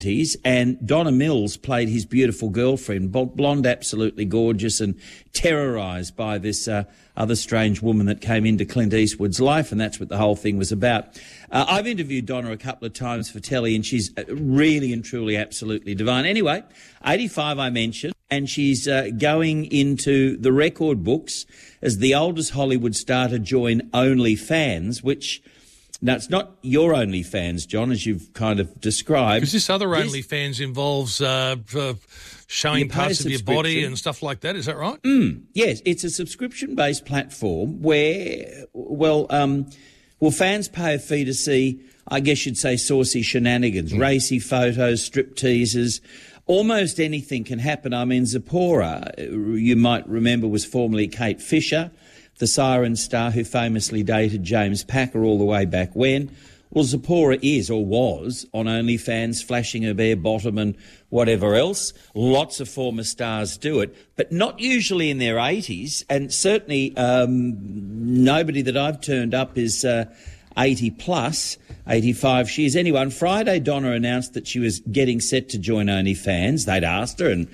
and Donna Mills played his beautiful girlfriend, blonde, absolutely gorgeous, and terrorised by this other strange woman that came into Clint Eastwood's life, and that's what the whole thing was about. I've interviewed Donna a couple of times for telly, and she's really and truly absolutely divine. Anyway, 85 I mentioned, and she's going into the record books as the oldest Hollywood star to join OnlyFans, which... Now, it's not your OnlyFans, John, as you've kind of described. Because this other OnlyFans involves showing parts of your body and stuff like that. Is that right? Yes, it's a subscription-based platform where, fans pay a fee to see, I guess you'd say, saucy shenanigans, racy photos, strip teasers. Almost anything can happen. I mean, Zipporah, you might remember, was formerly Kate Fisher, the siren star who famously dated James Packer all the way back when. Well, Zipporah is, or was, on OnlyFans, flashing her bare bottom and whatever else. Lots of former stars do it, but not usually in their 80s, and certainly nobody that I've turned up is 80 plus, 85 she is. Anyway, on Friday, Donna announced that she was getting set to join OnlyFans. They'd asked her, and,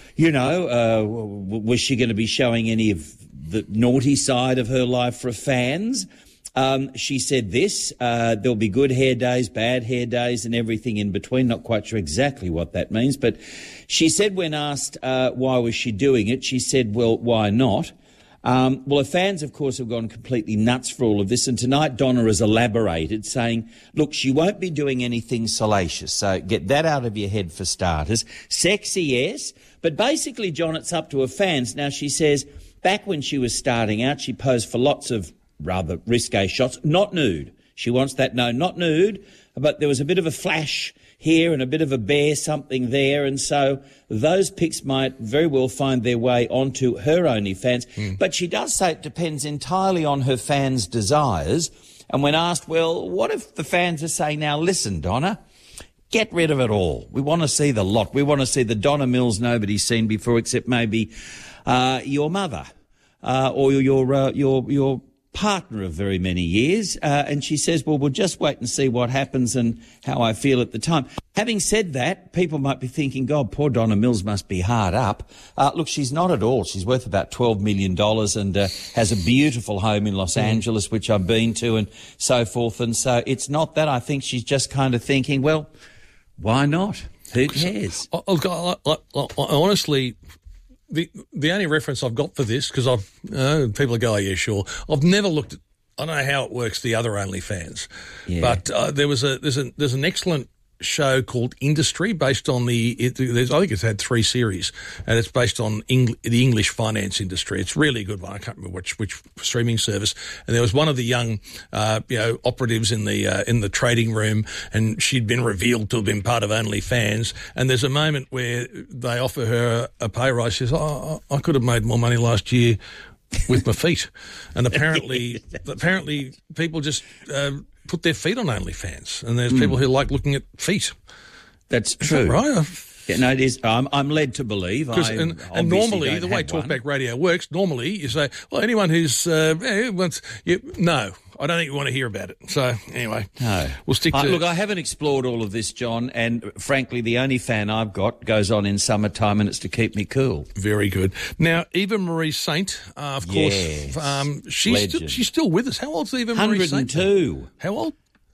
was she going to be showing any of the naughty side of her life for fans? She said this, there'll be good hair days, bad hair days, and everything in between. Not quite sure exactly what that means, but she said when asked why was she doing it, she said, well, why not? Her fans, of course, have gone completely nuts for all of this, and tonight Donna has elaborated, saying, look, she won't be doing anything salacious, so get that out of your head for starters. Sexy, yes, but basically, John, it's up to her fans. Now, she says... Back when she was starting out, she posed for lots of rather risque shots, not nude. She wants that, no, not nude, but there was a bit of a flash here and a bit of a bare something there, and so those pics might very well find their way onto her OnlyFans. But she does say it depends entirely on her fans' desires, and when asked, well, what if the fans are saying, now listen, Donna, get rid of it all. We want to see the lot. We want to see the Donna Mills nobody's seen before except maybe... your mother, or your partner of very many years, and she says, well, we'll just wait and see what happens and how I feel at the time. Having said that, people might be thinking, God, poor Donna Mills must be hard up. Look, she's not at all. She's worth about $12 million and has a beautiful home in Los Angeles, which I've been to and so forth, and so it's not that. I think she's just kind of thinking, well, why not? Who cares? Honestly... The only reference I've got for this, because people go, oh, yeah, sure. I've never looked at, I don't know how it works, the other OnlyFans. Yeah. But there's an excellent show called Industry based on I think it's had 3 series, and it's based on the English finance industry. It's really a good one. I can't remember which streaming service. And there was one of the young, operatives in the trading room, and she'd been revealed to have been part of OnlyFans. And there's a moment where they offer her a pay rise. She says, "Oh, I could have made more money last year with my feet." And apparently people just put their feet on OnlyFans, and there's people who like looking at feet. That's true. Is that right? Yeah, no, it is. I'm led to believe. And normally, the way Talkback Radio works, normally you say, well, anyone who's no, I don't think we want to hear about it. So anyway, no. We'll stick to... Look, I haven't explored all of this, John, and frankly, the only fan I've got goes on in summertime, and it's to keep me cool. Very good. Now, Eva Marie Saint, of course, she's still with us. How old's Eva Marie Saint? 102. How old?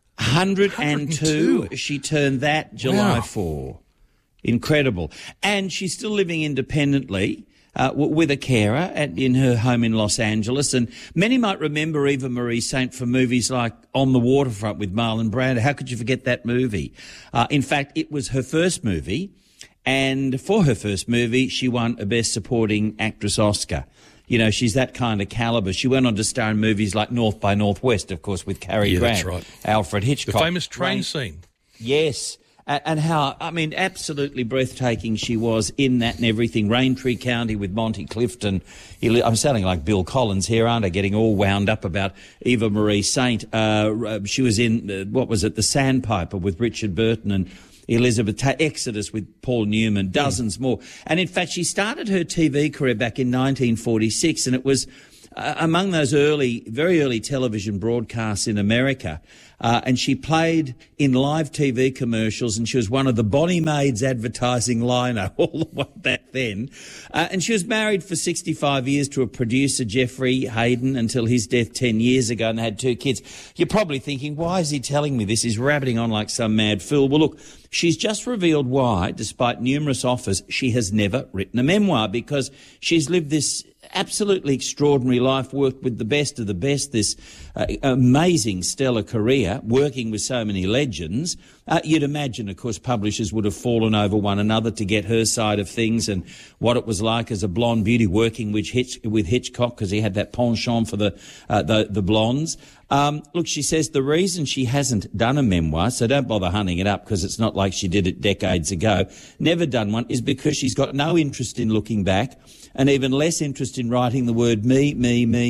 102. She turned that July 4. Incredible. And she's still living independently with a carer in her home in Los Angeles. And many might remember Eva Marie Saint from movies like On the Waterfront with Marlon Brando. How could you forget that movie? In fact, it was her first movie. And for her first movie, she won a Best Supporting Actress Oscar. You know, she's that kind of calibre. She went on to star in movies like North by Northwest, of course, with Cary Grant. That's right. Alfred Hitchcock. The famous train scene. Yes. And how, I mean, absolutely breathtaking she was in that and everything. Raintree County with Monty Clifton. I'm sounding like Bill Collins here, aren't I? Getting all wound up about Eva Marie Saint. She was in, The Sandpiper with Richard Burton and Elizabeth Exodus with Paul Newman, dozens more. And in fact, she started her TV career back in 1946, and it was among those very early television broadcasts in America. and she played in live TV commercials, and she was one of the Bonnie Maids advertising lino all the way back then. And she was married for 65 years to a producer, Geoffrey Hayden, until his death 10 years ago, and they had 2 kids. You're probably thinking, why is he telling me this? He's rabbiting on like some mad fool. Well, look, she's just revealed why, despite numerous offers, she has never written a memoir, because she's lived this absolutely extraordinary life, worked with the best of the best, this amazing stellar career, working with so many legends. You'd imagine, of course, publishers would have fallen over one another to get her side of things and what it was like as a blonde beauty working with Hitchcock, because he had that penchant for the blondes. Look, she says the reason she hasn't done a memoir, so don't bother hunting it up because it's not like she did it decades ago, never done one, is because she's got no interest in looking back and even less interest in writing the word me, I,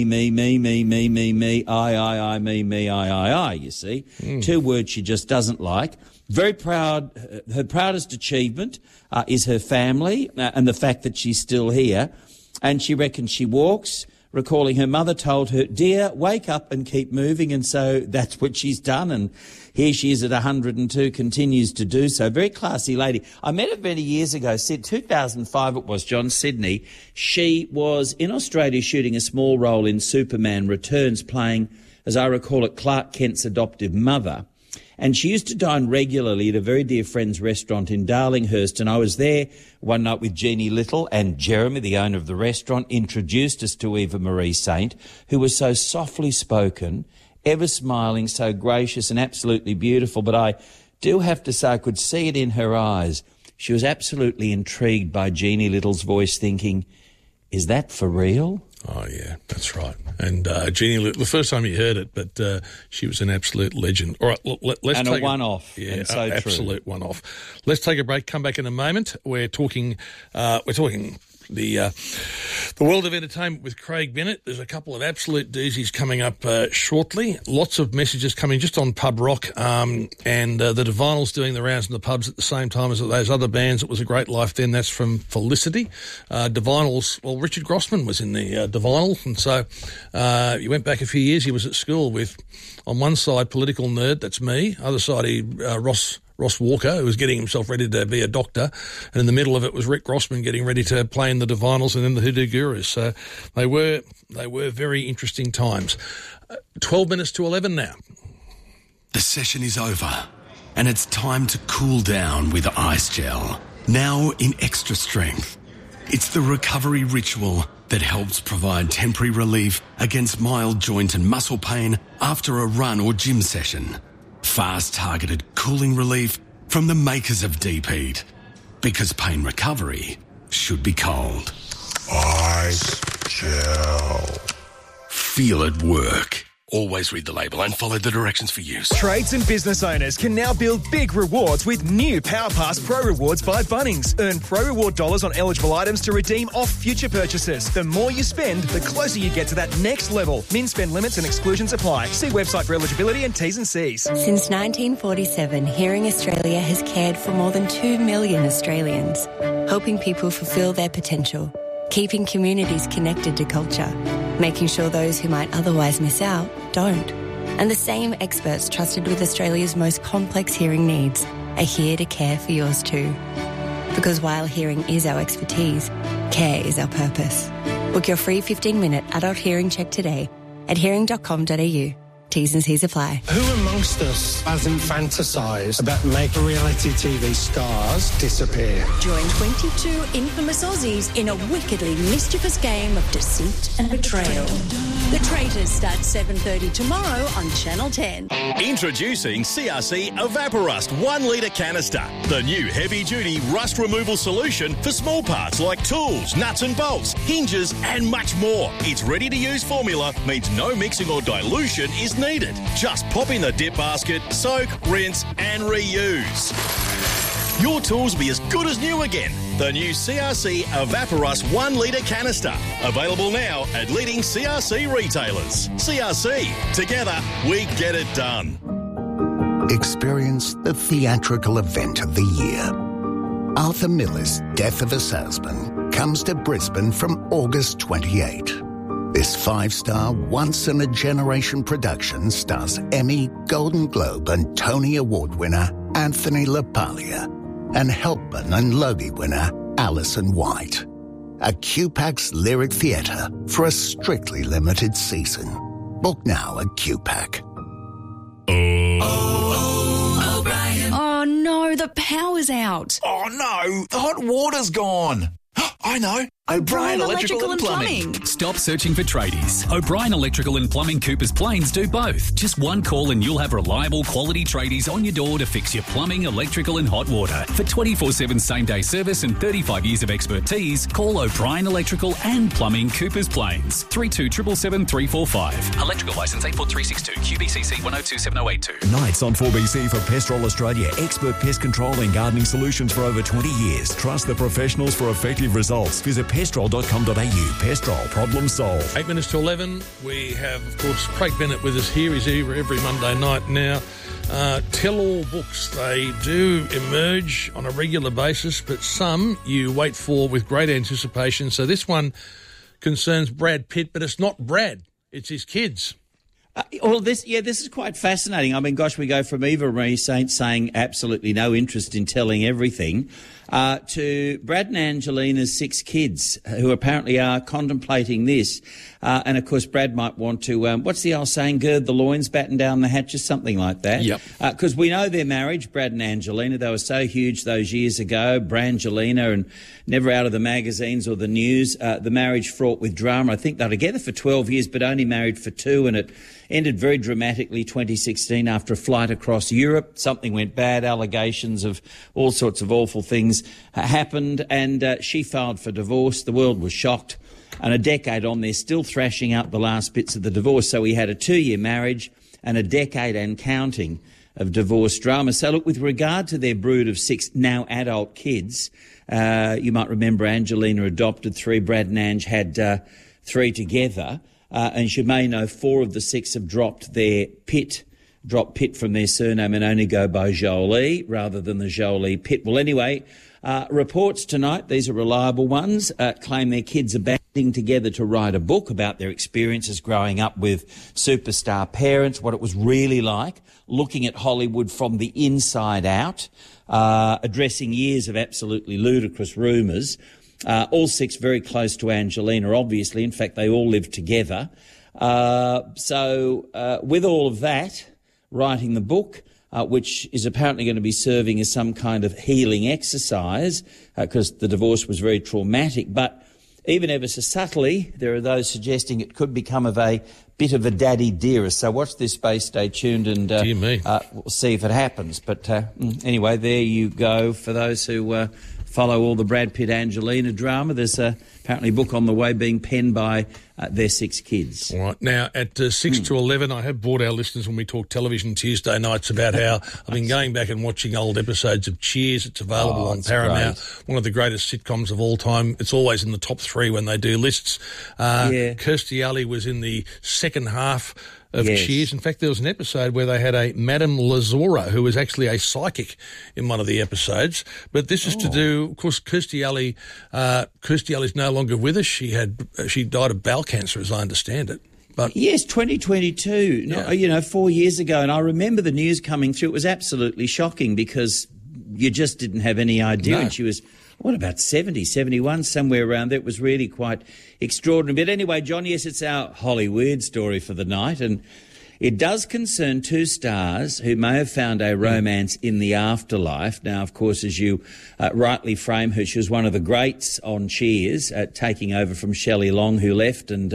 you see. 2 words she just doesn't like. Very proud. Her proudest achievement is her family and the fact that she's still here. And she reckons she walks, recalling her mother told her, "Dear, wake up and keep moving." And so that's what she's done. And here she is at 102, continues to do so. Very classy lady. I met her many years ago, 2005 it was, John, Sydney. She was in Australia shooting a small role in Superman Returns, playing, as I recall it, Clark Kent's adoptive mother. And she used to dine regularly at a very dear friend's restaurant in Darlinghurst. And I was there one night with Jeannie Little, and Jeremy, the owner of the restaurant, introduced us to Eva Marie Saint, who was so softly spoken, ever smiling, so gracious and absolutely beautiful. But I do have to say, I could see it in her eyes. She was absolutely intrigued by Jeannie Little's voice, thinking, is that for real? Oh, yeah, that's right. And Jeannie Little, the first time you heard it, but she was an absolute legend. All right, let's take a one-off. Yeah, and so absolute true. One-off. Let's take a break, come back in a moment. We're talking the world of entertainment with Craig Bennett. There's a couple of absolute doozies coming up shortly. Lots of messages coming just on pub rock, and the Divinals doing the rounds in the pubs at the same time as those other bands. It was a great life then. That's from Felicity. Divinals, well, Richard Grossman was in the Divinal, and so you went back a few years. He was at school with, on one side, political nerd, that's me. Other side, Ross Walker, who was getting himself ready to be a doctor, and in the middle of it was Rick Grossman getting ready to play in the Divinals and then the Hoodoo Gurus. So they were very interesting times. 12 minutes to 11 now. The session is over, and it's time to cool down with Ice Gel. Now in extra strength. It's the recovery ritual that helps provide temporary relief against mild joint and muscle pain after a run or gym session. Fast targeted cooling relief from the makers of Deep Heat. Because pain recovery should be cold. Ice Gel. Feel it work. Always read the label and follow the directions for use. Trades and business owners can now build big rewards with new PowerPass Pro Rewards by Bunnings. Earn Pro Reward dollars on eligible items to redeem off future purchases. The more you spend, the closer you get to that next level. Min spend limits and exclusions apply. See website for eligibility and T's and C's. Since 1947, Hearing Australia has cared for more than 2 million Australians, helping people fulfil their potential, keeping communities connected to culture, making sure those who might otherwise miss out don't. And the same experts trusted with Australia's most complex hearing needs are here to care for yours too. Because while hearing is our expertise, care is our purpose. Book your free 15-minute adult hearing check today at hearing.com.au. T's and C's apply. Who amongst us hasn't fantasised about making reality TV stars disappear? Join 22 infamous Aussies in a wickedly mischievous game of deceit and betrayal. The Traitors starts 7:30 tomorrow on Channel 10. Introducing CRC Evaporust 1 litre canister, the new heavy-duty rust removal solution for small parts like tools, nuts and bolts, hinges and much more. Its ready-to-use formula means no mixing or dilution is needed. Just pop in the dip basket, soak, rinse and reuse. Your tools will be as good as new again. The new CRC Evaporust 1 litre canister. Available now at leading CRC retailers. CRC. Together, we get it done. Experience the theatrical event of the year. Arthur Miller's Death of a Salesman comes to Brisbane from August 28. This 5-star, once-in-a-generation production stars Emmy, Golden Globe and Tony Award winner Anthony LaPaglia and Helpman and Logie winner Alison White. A QPAC's Lyric Theatre for a strictly limited season. Book now at QPAC. Oh no, the power's out. Oh no, the hot water's gone. I know. O'Brien Electrical and Plumbing. Stop searching for tradies. O'Brien Electrical and Plumbing Coopers Plains do both. Just one call and you'll have reliable quality tradies on your door to fix your plumbing, electrical and hot water. For 24/7 same-day service and 35 years of expertise, call O'Brien Electrical and Plumbing Coopers Plains. 3277 345. Electrical licence 84362 QBCC 1027082. Nights on 4BC for Pestrol Australia. Expert pest control and gardening solutions for over 20 years. Trust the professionals for effective results. Visit pestrol.com.au. Pestrol, problem solved. 8 minutes to 11. We have, of course, Craig Bennett with us here. He's here every Monday night now. Tell-all books, they do emerge on a regular basis, but some you wait for with great anticipation. So this one concerns Brad Pitt, but it's not Brad. It's his kids. This is quite fascinating. I mean, gosh, we go from Eva Marie Saint saying absolutely no interest in telling everything to Brad and Angelina's 6 kids who apparently are contemplating this. And, of course, Brad might want to, what's the old saying, gird the loins, batten down the hatches, something like that. Yep. Because we know their marriage, Brad and Angelina, they were so huge those years ago, Brangelina, and never out of the magazines or the news. The marriage fraught with drama. I think they were together for 12 years but only married for 2, and it ended very dramatically 2016 after a flight across Europe. Something went bad, allegations of all sorts of awful things happened, and she filed for divorce. The world was shocked. And a decade on, they're still thrashing out the last bits of the divorce. So we had a 2-year marriage and a decade and counting of divorce drama. So look, with regard to their brood of 6 now adult kids, you might remember Angelina adopted 3, Brad and Ange had 3 together. And you may know 4 of the 6 have dropped Pitt from their surname and only go by Jolie rather than the Jolie Pitt. Well, anyway, reports tonight, these are reliable ones, claim their kids are banding together to write a book about their experiences growing up with superstar parents, what it was really like, looking at Hollywood from the inside out, addressing years of absolutely ludicrous rumours. All 6 very close to Angelina, obviously. In fact, they all live together. So with all of that, writing the book, which is apparently going to be serving as some kind of healing exercise, because the divorce was very traumatic. But even ever so subtly, there are those suggesting it could become of a bit of a daddy dearest. So watch this space, stay tuned, and we'll see if it happens. But anyway, there you go. For those who follow all the Brad Pitt Angelina drama, there's apparently a book on the way being penned by their 6 kids. All right. Now, at 6 to 11, I have brought our listeners when we talk television Tuesday nights about how I've been going back and watching old episodes of Cheers. It's available on Paramount. Great. One of the greatest sitcoms of all time. It's always in the top 3 when they do lists. Kirstie Alley was in the second half of Cheers. In fact, there was an episode where they had a Madame Lazora, who was actually a psychic in one of the episodes. But this is to do, of course, Kirstie Alley's no longer with us. She died of bowel cancer, as I understand it. But yes, 2022, 4 years ago. And I remember the news coming through. It was absolutely shocking because you just didn't have any idea. No. And she was, about 70, 71, somewhere around there. It was really quite extraordinary. But anyway, John, yes, it's our Hollywood story for the night. And it does concern 2 stars who may have found a romance in the afterlife. Now, of course, as you rightly frame her, she was one of the greats on Cheers, taking over from Shelley Long, who left. And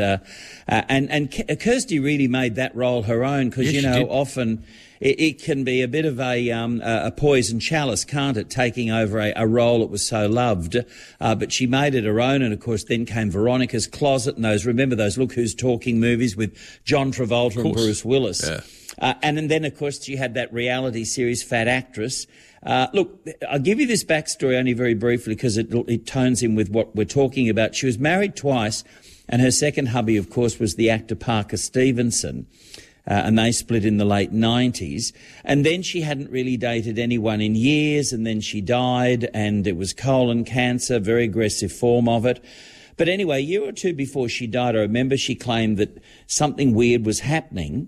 Kirstie really made that role her own because, often it can be a bit of a poison chalice, can't it, taking over a role that was so loved. But she made it her own, and of course then came Veronica's Closet and those Look Who's Talking movies with John Travolta and Bruce Willis. Yeah. And then, of course, she had that reality series, Fat Actress. Look, I'll give you this backstory only very briefly because it tones in with what we're talking about. She was married twice, and her second hubby, of course, was the actor Parker Stevenson. And they split in the late 90s. And then she hadn't really dated anyone in years, and then she died, and it was colon cancer, very aggressive form of it. But anyway, a year or two before she died, I remember she claimed that something weird was happening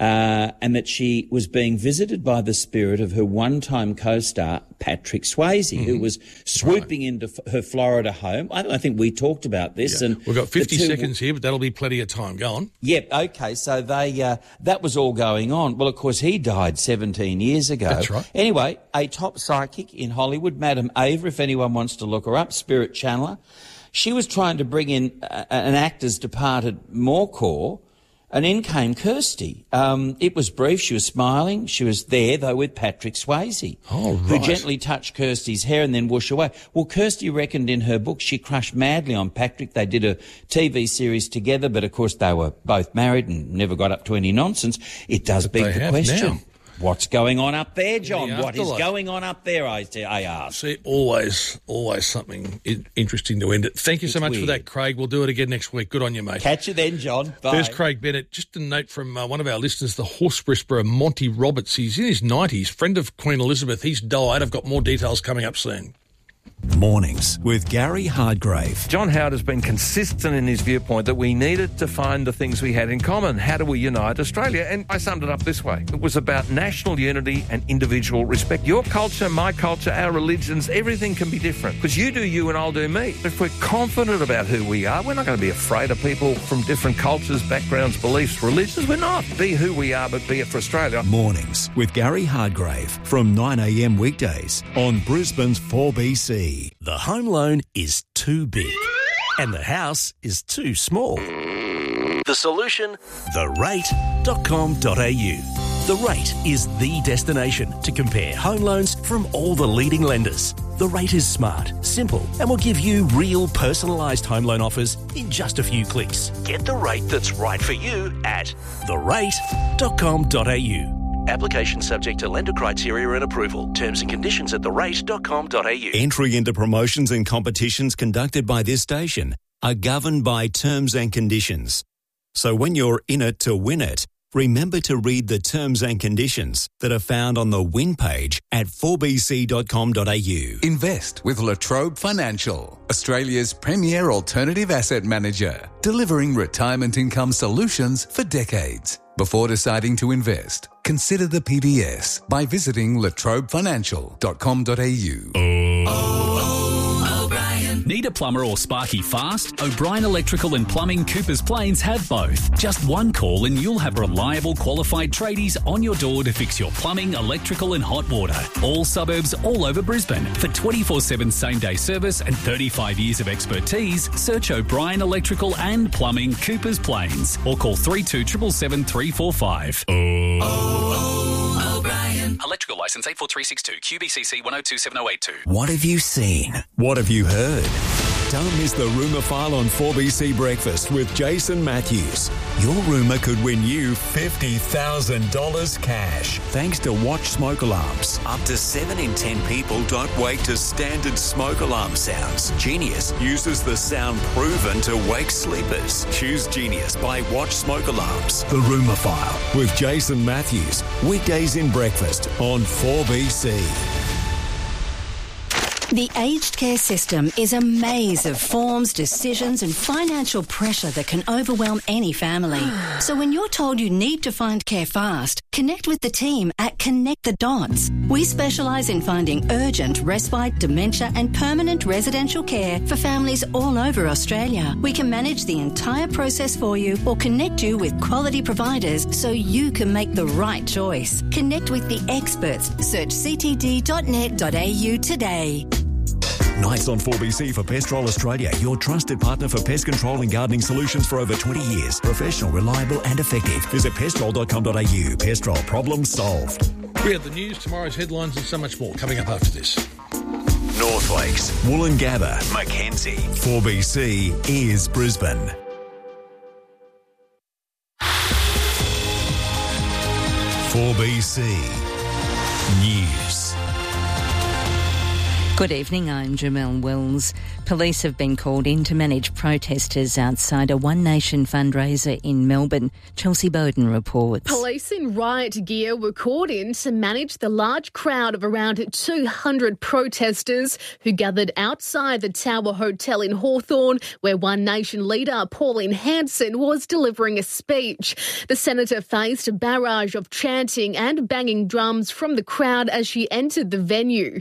and that she was being visited by the spirit of her one-time co-star, Patrick Swayze, who was swooping into her Florida home. I think we talked about this. Yeah. And we've got 50 seconds here, but that'll be plenty of time. Go on. Yep, okay, so that was all going on. Well, of course, he died 17 years ago. That's right. Anyway, a top psychic in Hollywood, Madame Ava, if anyone wants to look her up, spirit channeler, she was trying to bring in an actor's departed Morcor, and in came Kirsty. It was brief. She was smiling. She was there, though, with Patrick Swayze, who gently touched Kirsty's hair and then whooshed away. Well, Kirsty reckoned in her book she crushed madly on Patrick. They did a TV series together, but, of course, they were both married and never got up to any nonsense. It does beg the question. Now. What's going on up there, John? What is going on up there, I ask? See, always something interesting to end it. Thank you so much for that, Craig. We'll do it again next week. Good on you, mate. Catch you then, John. Bye. There's Craig Bennett. Just a note from one of our listeners, the horse whisperer, Monty Roberts. He's in his 90s, friend of Queen Elizabeth. He's died. I've got more details coming up soon. Mornings with Gary Hardgrave. John Howard has been consistent in his viewpoint that we needed to find the things we had in common. How do we unite Australia? And I summed it up this way. It was about national unity and individual respect. Your culture, my culture, our religions, everything can be different. Because you do you and I'll do me. If we're confident about who we are, we're not going to be afraid of people from different cultures, backgrounds, beliefs, religions. We're not. Be who we are, but be it for Australia. Mornings with Gary Hardgrave from 9 a.m. weekdays on Brisbane's 4BC. The home loan is too big and the house is too small. The solution? therate.com.au. The Rate is the destination to compare home loans from all the leading lenders. The Rate is smart, simple, and will give you real personalised home loan offers in just a few clicks. Get the rate that's right for you at therate.com.au. Application subject to lender criteria and approval. Terms and conditions at therate.com.au. Entry into promotions and competitions conducted by this station are governed by terms and conditions. So when you're in it to win it, remember to read the terms and conditions that are found on the win page at 4bc.com.au. Invest with La Trobe Financial, Australia's premier alternative asset manager, delivering retirement income solutions for decades. Before deciding to invest, consider the PBS by visiting latrobefinancial.com.au. Need a plumber or sparky fast? O'Brien Electrical and Plumbing Coopers Plains have both. Just one call and you'll have reliable, qualified tradies on your door to fix your plumbing, electrical and hot water. All suburbs all over Brisbane. For 24/7 same-day service and 35 years of expertise, search O'Brien Electrical and Plumbing Coopers Plains or call 3277 345. O'Brien. Electrical licence 84362 QBCC 1027082. What have you seen? What have you heard? Don't miss the Rumour File on 4BC Breakfast with Jason Matthews. Your rumour could win you $50,000 cash. Thanks to Watch Smoke Alarms. Up to 7 in 10 people don't wake to standard smoke alarm sounds. Genius uses the sound proven to wake sleepers. Choose Genius by Watch Smoke Alarms. The Rumour File with Jason Matthews. Weekdays in breakfast on 4BC. The aged care system is a maze of forms, decisions and financial pressure that can overwhelm any family. So when you're told you need to find care fast, connect with the team at Connect the Dots. We specialise in finding urgent, respite, dementia and permanent residential care for families all over Australia. We can manage the entire process for you or connect you with quality providers so you can make the right choice. Connect with the experts. Search ctd.net.au today. Nights on 4BC for Pestrol Australia, your trusted partner for pest control and gardening solutions for over 20 years. Professional, reliable and effective. Visit pestrol.com.au. Pestrol, problem solved. We have the news, tomorrow's headlines and so much more coming up after this. North Lakes, Woolloongabba, Mackenzie. 4BC is Brisbane. .4BC News. Good evening, I'm Jamelle Wills. Police have been called in to manage protesters outside a One Nation fundraiser in Melbourne. Chelsea Bowden reports. Police in riot gear were called in to manage the large crowd of around 200 protesters who gathered outside the Tower Hotel in Hawthorn, where One Nation leader Pauline Hanson was delivering a speech. The senator faced a barrage of chanting and banging drums from the crowd as she entered the venue.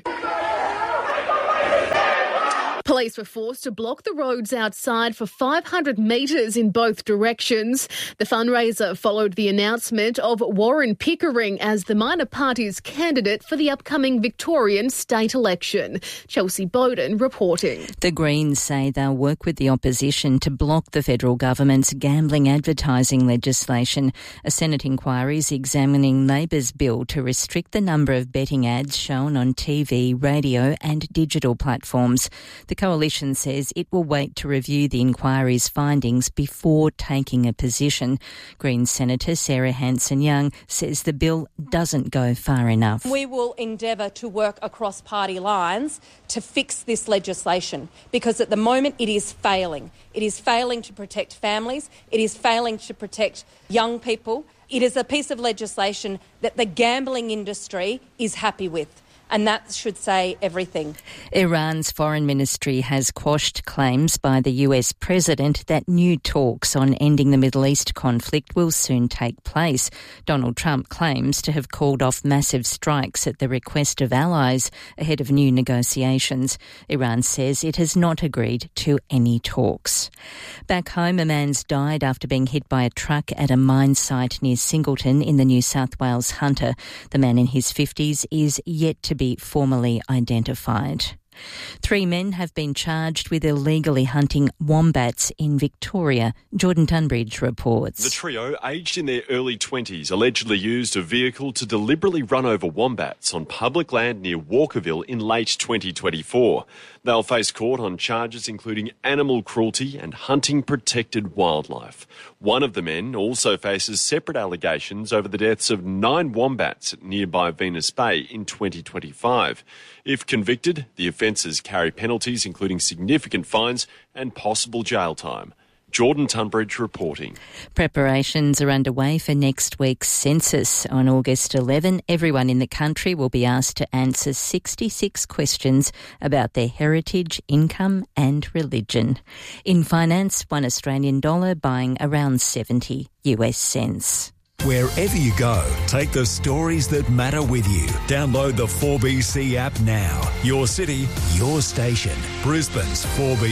Police were forced to block the roads outside for 500 metres in both directions. The fundraiser followed the announcement of Warren Pickering as the minor party's candidate for the upcoming Victorian state election. Chelsea Bowden reporting. The Greens say they'll work with the opposition to block the federal government's gambling advertising legislation. A Senate inquiry is examining Labor's bill to restrict the number of betting ads shown on TV, radio and digital platforms. The Coalition says it will wait to review the inquiry's findings before taking a position. Greens Senator Sarah Hanson-Young says the bill doesn't go far enough. We will endeavour to work across party lines to fix this legislation because at the moment it is failing. It is failing to protect families. It is failing to protect young people. It is a piece of legislation that the gambling industry is happy with. And that should say everything. Iran's foreign ministry has quashed claims by the US president that new talks on ending the Middle East conflict will soon take place. Donald Trump claims to have called off massive strikes at the request of allies ahead of new negotiations. Iran says it has not agreed to any talks. Back home, a man's died after being hit by a truck at a mine site near Singleton in the New South Wales Hunter. The man in his 50s is yet to be formally identified. 3 men have been charged with illegally hunting wombats in Victoria. Jordan Tunbridge reports. The trio, aged in their early 20s, allegedly used a vehicle to deliberately run over wombats on public land near Walkerville in late 2024. They'll face court on charges including animal cruelty and hunting protected wildlife. One of the men also faces separate allegations over the deaths of 9 wombats at nearby Venus Bay in 2025. If convicted, the offences carry penalties including significant fines and possible jail time. Jordan Tunbridge reporting. Preparations are underway for next week's census. On August 11, everyone in the country will be asked to answer 66 questions about their heritage, income and religion. In finance, $1 Australian dollar buying around 70 US cents. Wherever you go, take the stories that matter with you. Download the 4BC app now. Your city, your station. Brisbane's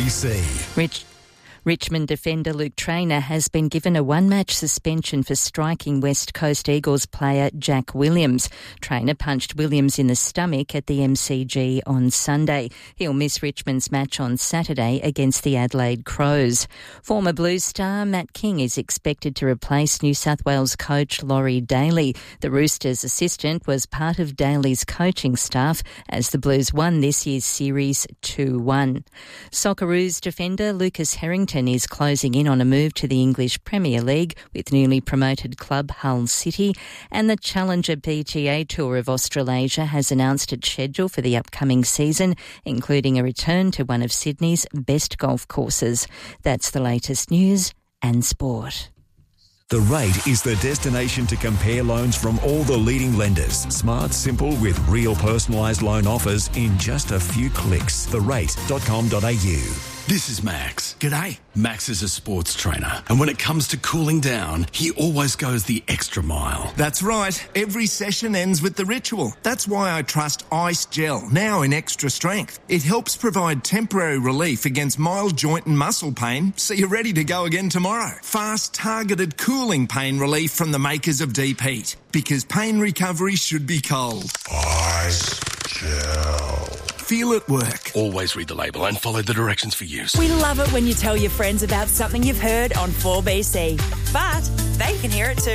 4BC. Richmond defender Luke Traynor has been given a one-match suspension for striking West Coast Eagles player Jack Williams. Traynor punched Williams in the stomach at the MCG on Sunday. He'll miss Richmond's match on Saturday against the Adelaide Crows. Former Blues star Matt King is expected to replace New South Wales coach Laurie Daly. The Roosters' assistant was part of Daly's coaching staff as the Blues won this year's series 2-1. Socceroos defender Lucas Harrington is closing in on a move to the English Premier League with newly promoted club Hull City, and the Challenger PGA Tour of Australasia has announced its schedule for the upcoming season, including a return to one of Sydney's best golf courses. That's the latest news and sport. The Rate is the destination to compare loans from all the leading lenders. Smart, simple, with real personalised loan offers in just a few clicks. therate.com.au. This is Max. G'day. Max is a sports trainer, and when it comes to cooling down, he always goes the extra mile. That's right. Every session ends with the ritual. That's why I trust Ice Gel, now in extra strength. It helps provide temporary relief against mild joint and muscle pain, so you're ready to go again tomorrow. Fast, targeted cooling pain relief from the makers of Deep Heat, because pain recovery should be cold. Ice Gel. Feel it work. Always read the label and follow the directions for use. We love it when you tell your friends about something you've heard on 4BC, but they can hear it too.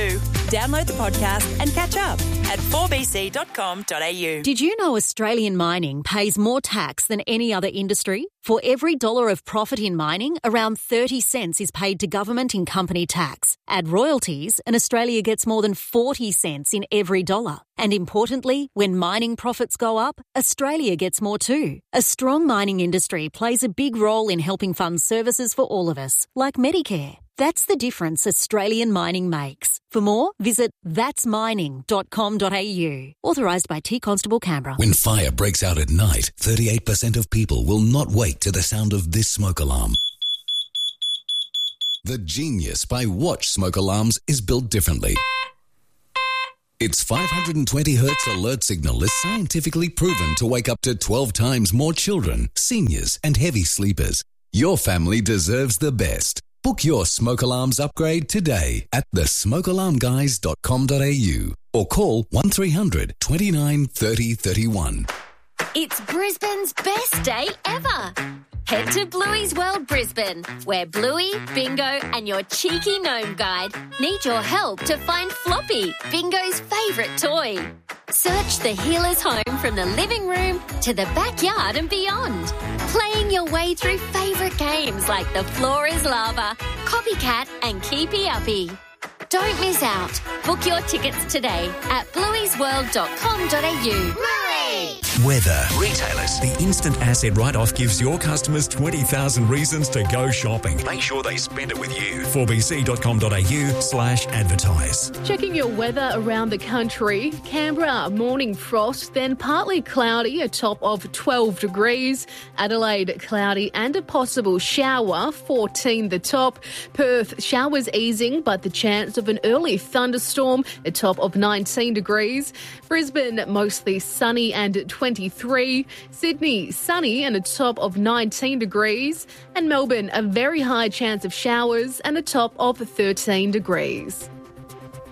Download the podcast and catch up at 4bc.com.au. Did you know Australian mining pays more tax than any other industry? For every $1 of profit in mining, around 30 cents is paid to government in company tax. Add royalties, and Australia gets more than 40 cents in every dollar. And importantly, when mining profits go up, Australia gets more too. A strong mining industry plays a big role in helping fund services for all of us, like Medicare. That's the difference Australian mining makes. For more, visit thatsmining.com.au. Authorised by T Constable Canberra. When fire breaks out at night, 38% of people will not wake to the sound of this smoke alarm. The Genius by Watch smoke alarms is built differently. Its 520 Hz alert signal is scientifically proven to wake up to 12 times more children, seniors and heavy sleepers. Your family deserves the best. Book your smoke alarms upgrade today at thesmokealarmguys.com.au or call 1300 29 30 31. It's Brisbane's best day ever. Head to Bluey's World Brisbane, where Bluey, Bingo and your cheeky gnome guide need your help to find Floppy, Bingo's favourite toy. Search the healer's home from the living room to the backyard and beyond, playing your way through favourite games like The Floor is Lava, Copycat and Keepy Uppy. Don't miss out. Book your tickets today at blueysworld.com.au. Weather. Retailers. The instant asset write-off gives your customers 20,000 reasons to go shopping. Make sure they spend it with you. 4bc.com.au/advertise. Checking your weather around the country. Canberra, morning frost, then partly cloudy, a top of 12 degrees. Adelaide, cloudy and a possible shower, 14 the top. Perth, showers easing, but the chance of an early thunderstorm, a top of 19 degrees. Brisbane, mostly sunny and 23. Sydney, sunny and a top of 19 degrees. And Melbourne, a very high chance of showers and a top of 13 degrees.